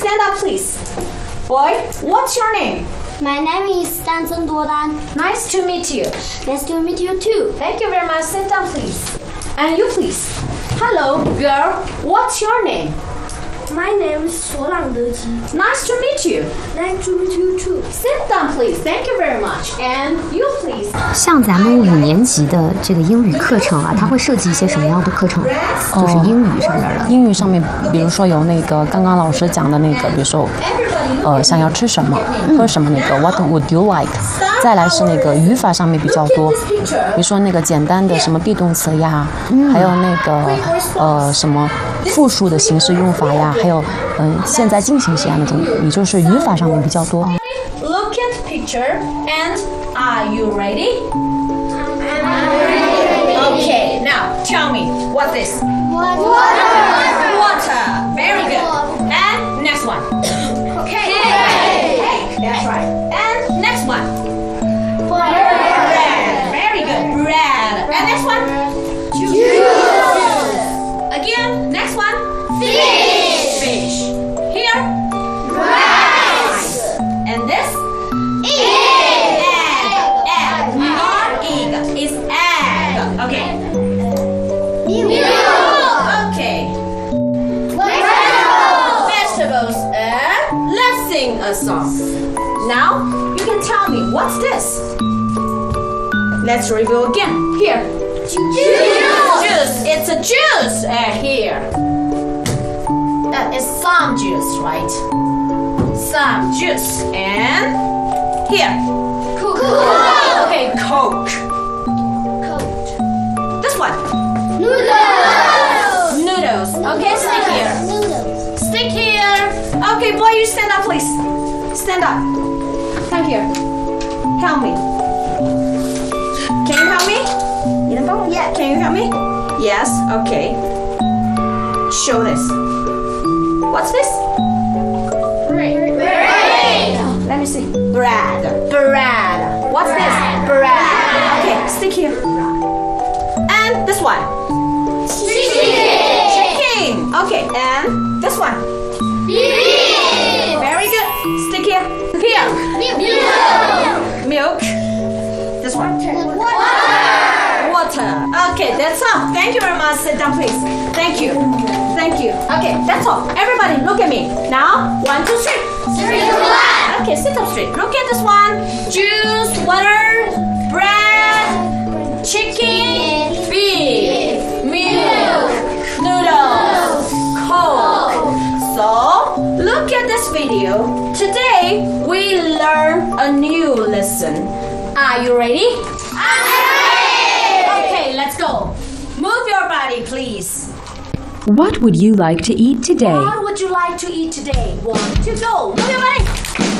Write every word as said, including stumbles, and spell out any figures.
stand up, please. Boy, what's your name? My name is Danson Duodan. Nice to meet you. Nice to meet you too. Thank you very much. Sit down, please. And you, please. Hello, girl. What's your name? My name is 索朗德基. Nice to meet you. Nice to meet you too. Sit down, please. Thank you very much. And you, please. 像咱们五年级的这个英语课程啊，它会设计一些什么样的课程？就是英语上面的。 英语上面，比如说有那个刚刚老师讲的那个，比如说，呃，想要吃什么，喝什么那个 What would you like？ 再来是那个语法上面比较多，比如说那个简单的什么 be 动词呀，还有那个呃什么复数的形式用法呀，还有嗯、呃、现在进行时啊那种，也就是语法上面比较多。 Look at the picture and are you ready? I'm ready. Okay, now tell me what's this? Water. Water. Very good. And next one. Okay. Cake. That's right. And next one. Bread. Very good. Bread. And next one. Juice. Again. Next one. Fish. Fish. Here. Rice. And this. Egg. Egg. Egg. Not egg. It's egg. Okay. Milk. Okay. Vegetables. Vegetables. And let's sing a song. Now you can tell me what's this. Let's review again. Here. Juice. Juice. It's a juice. Uh, here. Uh, it's some juice, right? Some juice. And here. Coke. Okay, Coke. Coke. This one. Noodles. Noodles. Okay, stick here. Noodles. Stick here. Okay, boy, you stand up, please. Stand up. Come here. Help me. Can you help me? Yeah. Can you help me? Yes. Okay. Show this. What's this? Bread. Let me see. Bread. Bread. What's this? Bread. Okay, stick here. And this one. Chicken. Chicken. Okay, and this one. Beef. Very good. Stick here. Here. Milk. Milk. This one. Water. Water. Okay, that's all. Thank you very much. Sit down, please. Thank you. Thank you. Okay, that's all. Everybody, look at me. Now, one, two, three. Three, two, one. Okay, sit up straight. Look at this one. Juice, water, bread, chicken, beef, milk, noodles, Coke. So, look at this video. Today, we learn a new lesson. Are you ready? I'm ready. Okay, let's go. Move your body, please. What would you like to eat today? What would you like to eat today? One, two, go. Move your body.